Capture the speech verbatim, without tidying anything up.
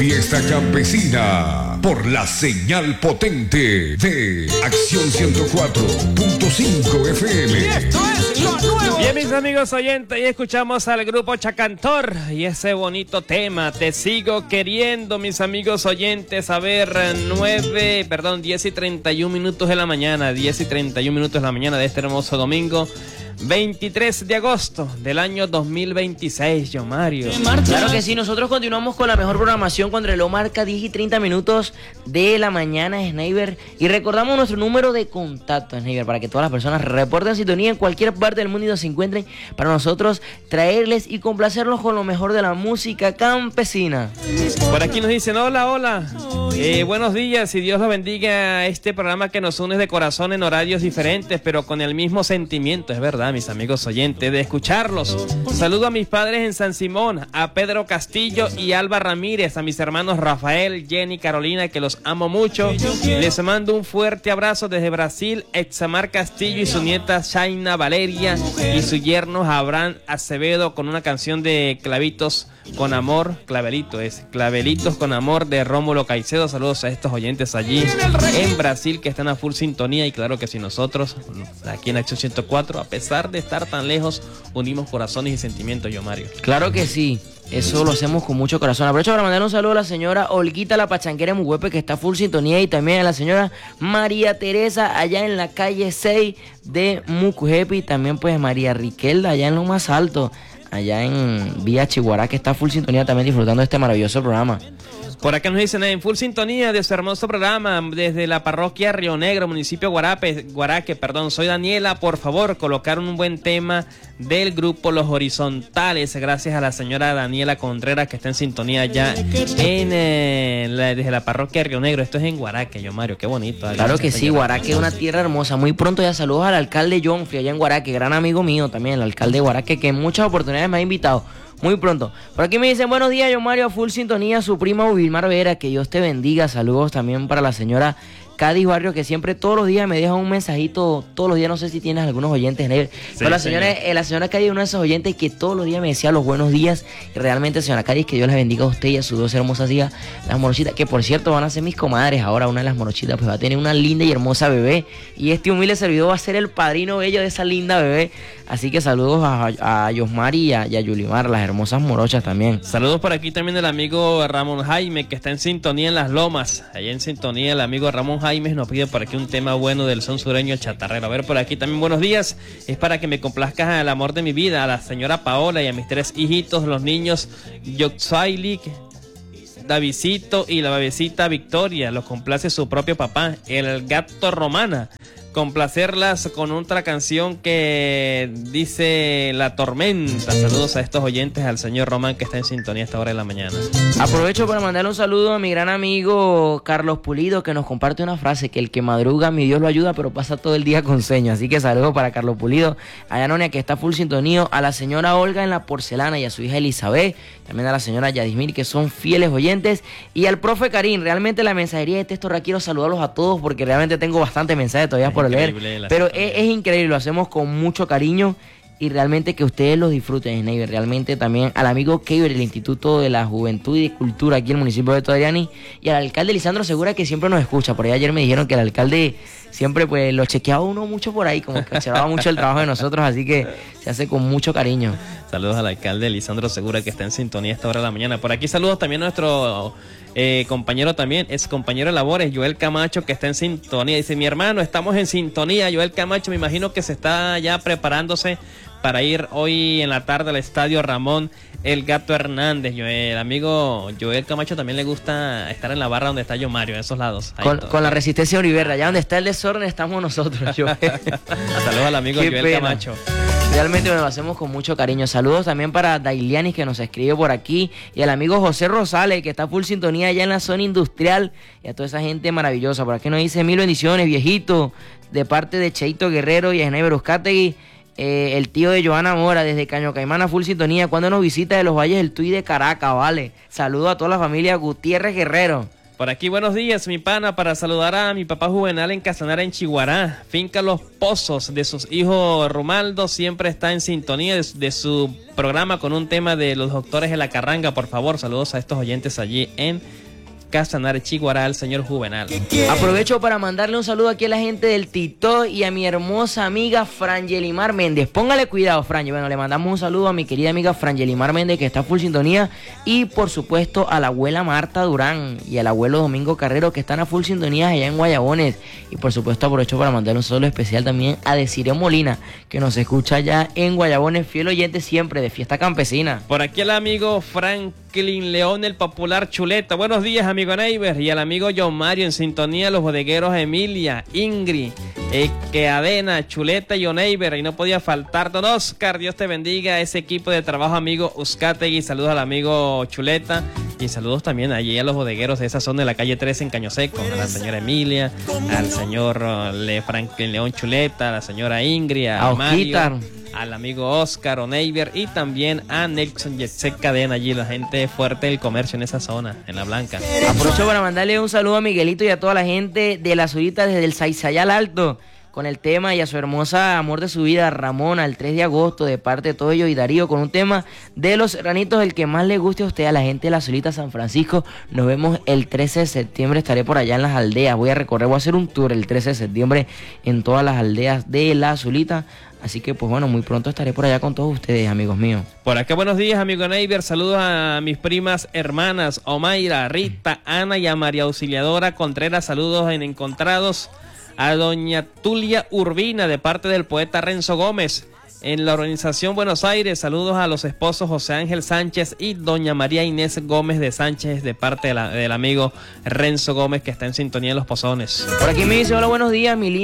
Fiesta campesina por la señal potente de Acción ciento cuatro punto cinco F M. Y esto es lo nuevo. Bien, mis amigos oyentes, y escuchamos al grupo Chacantor y ese bonito tema, Te sigo queriendo, mis amigos oyentes. A ver, nueve, perdón, diez y treinta y un minutos de la mañana, diez y treinta y un minutos de la mañana de este hermoso domingo. veintitrés de agosto del año dos mil veintiséis, yo Mario. Claro que sí, nosotros continuamos con la mejor programación cuando el reloj marca diez y treinta minutos de la mañana, Sniper. Y recordamos nuestro número de contacto, Sniper, para que todas las personas reporten sintonía en cualquier parte del mundo y donde se encuentren, para nosotros traerles y complacerlos con lo mejor de la música campesina. Por aquí nos dicen, hola, hola, eh, buenos días y Dios los bendiga a este programa que nos une de corazón en horarios diferentes, pero con el mismo sentimiento, es verdad, mis amigos oyentes, de escucharlos. Saludo a mis padres en San Simón, a Pedro Castillo y Alba Ramírez, a mis hermanos Rafael, Jenny, Carolina, que los amo mucho. Les mando un fuerte abrazo desde Brasil, Examar Castillo y su nieta Shaina Valeria y su yerno Abraham Acevedo, con una canción de Clavitos con Amor, Clavelito es, Clavelitos con Amor, de Rómulo Caicedo. Saludos a estos oyentes allí en Brasil que están a full sintonía, y claro que si nosotros aquí en Acción ciento cuatro, a pesar de estar tan lejos, unimos corazones y sentimientos, yo Mario. Claro que sí, eso lo hacemos con mucho corazón. Aprovecho para mandar un saludo a la señora Olguita La Pachanquera Muguepe, que está full sintonía, y también a la señora María Teresa allá en la calle seis de Mucujepi, y también pues María Riquelda allá en lo más alto, allá en Vía Chihuahua, que está full sintonía también disfrutando de este maravilloso programa. Por acá nos dicen en full sintonía de su hermoso programa desde la parroquia Río Negro, municipio Guarape, Guaraque, perdón. Soy Daniela, por favor, colocar un buen tema del grupo Los Horizontales. Gracias a la señora Daniela Contreras, que está en sintonía ya en, eh, la, desde la parroquia Río Negro. Esto es en Guaraque, yo Mario, qué bonito. Claro que sí, Guaraque es una tierra hermosa. Muy pronto ya saludos al alcalde John Fri allá en Guaraque, gran amigo mío también, el alcalde de Guaraque, que en muchas oportunidades me ha invitado. Muy pronto. Por aquí me dicen, buenos días, yo Mario, a full sintonía, su prima Vilmar Vera, que Dios te bendiga. Saludos también para la señora Cádiz Barrio, que siempre todos los días me deja un mensajito, todos los días, no sé si tienes algunos oyentes, Never, sí, pero la señora, eh, la señora Cádiz es una de esos oyentes que todos los días me decía los buenos días, y realmente, señora Cádiz, que Dios les bendiga a usted y a sus dos hermosas hijas, las morochitas, que por cierto van a ser mis comadres. Ahora una de las morochitas pues va a tener una linda y hermosa bebé, y este humilde servidor va a ser el padrino bello de esa linda bebé. Así que saludos a, a Yosmar y a, y a Yulimar, las hermosas morochas también. Saludos por aquí también del amigo Ramón Jaime, que está en sintonía en Las Lomas. Allá en sintonía el amigo Ramón Jaime nos pide por aquí un tema bueno del son sureño, el chatarrero. A ver, por aquí también buenos días. Es para que me complazcas al amor de mi vida, a la señora Paola y a mis tres hijitos, los niños Yoxailik, Davidcito y la bebecita Victoria. Los complace su propio papá, el gato Romana. Complacerlas con otra canción que dice La Tormenta. Saludos a estos oyentes, al señor Román, que está en sintonía a esta hora de la mañana. Aprovecho para mandarle un saludo a mi gran amigo Carlos Pulido, que nos comparte una frase, que el que madruga mi Dios lo ayuda, pero pasa todo el día con sueño. Así que saludos para Carlos Pulido, a Yanonia, que está full sintonía, a la señora Olga en La Porcelana y a su hija Elizabeth, también a la señora Yadismir, que son fieles oyentes, y al profe Karim. Realmente la mensajería de texto, ahora quiero saludarlos a todos porque realmente tengo bastante mensajes todavía por leer, pero es, es increíble, lo hacemos con mucho cariño y realmente que ustedes lo disfruten, Neighbor. Realmente también al amigo Keiber del Instituto de la Juventud y de Cultura aquí en el municipio de Todariani, y al alcalde Lisandro Segura, que siempre nos escucha. Por ahí ayer me dijeron que el alcalde siempre pues lo chequeaba uno mucho por ahí, como que observaba mucho el trabajo de nosotros, así que se hace con mucho cariño. Saludos al alcalde Lisandro Segura, que está en sintonía a esta hora de la mañana. Por aquí saludos también a nuestro eh, compañero también, es compañero de labores, Joel Camacho, que está en sintonía. Dice, mi hermano, estamos en sintonía. Joel Camacho, me imagino que se está ya preparándose para ir hoy en la tarde al estadio Ramón El Gato Hernández. Yo, el amigo Joel Camacho también le gusta estar en la barra donde está yo Mario, en esos lados. Con, con la Resistencia Oliverra, allá donde está el desorden estamos nosotros. Joel. Saludos al amigo Qué Joel pena. Camacho. Realmente lo hacemos con mucho cariño. Saludos también para Dailianis, que nos escribe por aquí, y al amigo José Rosales, que está full sintonía allá en la zona industrial, y a toda esa gente maravillosa. Por aquí nos dice mil bendiciones, viejito, de parte de Cheito Guerrero y Esnei Beruscategui. Eh, el tío de Joana Mora, desde Caño Caimán a full sintonía, cuando nos visita de los Valles del Tuy de Caracas, vale. Saludos a toda la familia Gutiérrez Guerrero. Por aquí, buenos días, mi pana, para saludar a mi papá Juvenal en Casanare, en Chiguará, finca Los Pozos, de sus hijos Romaldo, siempre está en sintonía de, de su programa con un tema de los doctores de la carranga. Por favor, saludos a estos oyentes allí en Casanare, Chiguará, al señor Juvenal. Aprovecho para mandarle un saludo aquí a la gente del Tito y a mi hermosa amiga Frangelimar Méndez. Póngale cuidado, Franje. Bueno, le mandamos un saludo a mi querida amiga Frangelimar Méndez, que está full sintonía, y por supuesto a la abuela Marta Durán y al abuelo Domingo Carrero, que están a full sintonía allá en Guayabones. Y por supuesto aprovecho para mandarle un saludo especial también a Desiree Molina, que nos escucha allá en Guayabones, fiel oyente siempre de Fiesta Campesina. Por aquí el amigo Franklin León, el popular Chuleta. Buenos días, amigo Neighbor, y al amigo John Mario en sintonía, los bodegueros Emilia, Ingrid, eh, Queadena, Chuleta y John Neighbor, y no podía faltar don Oscar. Dios te bendiga, ese equipo de trabajo, amigo Uzcategui. Saludos al amigo Chuleta y saludos también allí a los bodegueros de esa zona de la calle trece en Caño Seco, a la señora Emilia, al señor uh, Le Franklin León Chuleta, a la señora Ingrid, a, a Mario, al amigo Oscar O'Neiver y también a Nelson Yetset Cadena, allí la gente fuerte del comercio en esa zona, en La Blanca. Aprovecho para mandarle un saludo a Miguelito y a toda la gente de la Zurita desde el Saizayal Alto con el tema, y a su hermosa amor de su vida, Ramona, el tres de agosto, de parte de Toyo y Darío, con un tema de Los Serranitos, el que más le guste a usted, a la gente de la Zurita San Francisco. Nos vemos el trece de septiembre, estaré por allá en las aldeas, voy a recorrer, voy a hacer un tour el trece de septiembre en todas las aldeas de la Zurita. Así que, pues bueno, muy pronto estaré por allá con todos ustedes, amigos míos. Por acá, buenos días, amigo Neighbor. Saludos a mis primas hermanas, Omaira, Rita, Ana y a María Auxiliadora Contreras. Saludos en Encontrados. A doña Tulia Urbina, de parte del poeta Renzo Gómez. En la organización Buenos Aires, saludos a los esposos José Ángel Sánchez y doña María Inés Gómez de Sánchez, de parte de la, del amigo Renzo Gómez, que está en sintonía en Los Pozones. Por aquí me dice, hola, buenos días, mi